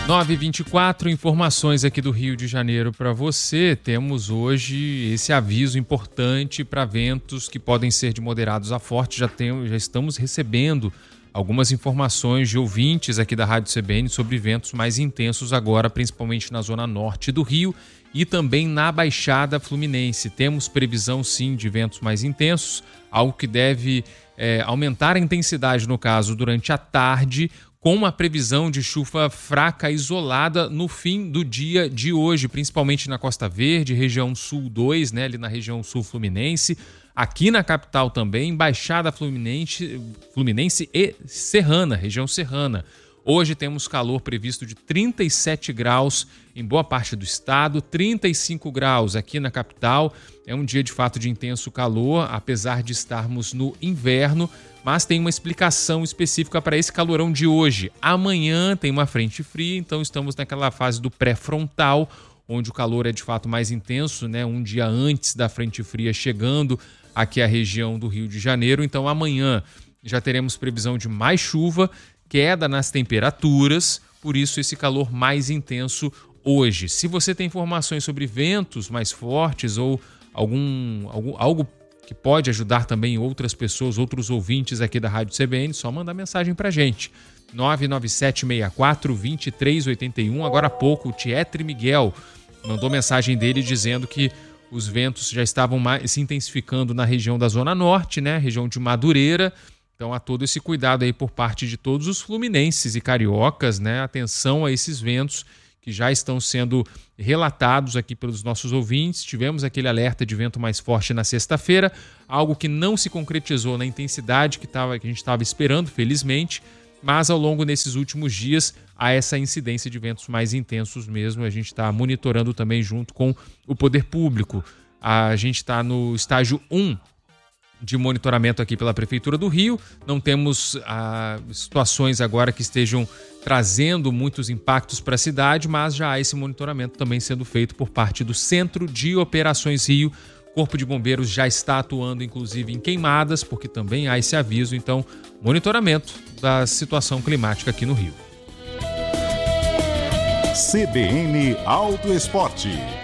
9h24, informações aqui do Rio de Janeiro para você. Temos hoje esse aviso importante para ventos que podem ser de moderados a fortes. Já estamos recebendo algumas informações de ouvintes aqui da Rádio CBN sobre ventos mais intensos agora, principalmente na zona norte do Rio e também na Baixada Fluminense. Temos previsão, sim, de ventos mais intensos, algo que deve aumentar a intensidade, no caso, durante a tarde, com uma previsão de chuva fraca isolada no fim do dia de hoje, principalmente na Costa Verde, região Sul 2, né, ali na região Sul Fluminense, aqui na capital também, Baixada Fluminense e Serrana, região serrana. Hoje temos calor previsto de 37 graus em boa parte do estado, 35 graus aqui na capital. É um dia de fato de intenso calor, apesar de estarmos no inverno, mas tem uma explicação específica para esse calorão de hoje. Amanhã tem uma frente fria, então estamos naquela fase do pré-frontal, onde o calor é de fato mais intenso, né? Um dia antes da frente fria chegando aqui à região do Rio de Janeiro. Então amanhã já teremos previsão de mais chuva, queda nas temperaturas, por isso esse calor mais intenso hoje. Se você tem informações sobre ventos mais fortes ou algo que pode ajudar também outras pessoas, outros ouvintes aqui da Rádio CBN, só mandar mensagem pra gente. 99764-2381. Agora há pouco o Tietre Miguel mandou mensagem dele dizendo que os ventos já estavam se intensificando na região da Zona Norte, né? Região de Madureira. Então há todo esse cuidado aí por parte de todos os fluminenses e cariocas, né? Atenção a esses ventos que já estão sendo relatados aqui pelos nossos ouvintes. Tivemos aquele alerta de vento mais forte na sexta-feira, algo que não se concretizou na intensidade que a gente estava esperando, felizmente, mas ao longo desses últimos dias há essa incidência de ventos mais intensos mesmo. A gente está monitorando também junto com o poder público. A gente está no estágio 1 de monitoramento aqui pela Prefeitura do Rio. Não temos situações agora que estejam trazendo muitos impactos para a cidade, mas já há esse monitoramento também sendo feito por parte do Centro de Operações Rio. O Corpo de Bombeiros já está atuando, inclusive, em queimadas, porque também há esse aviso. Então, monitoramento da situação climática aqui no Rio. CBN Auto Esporte.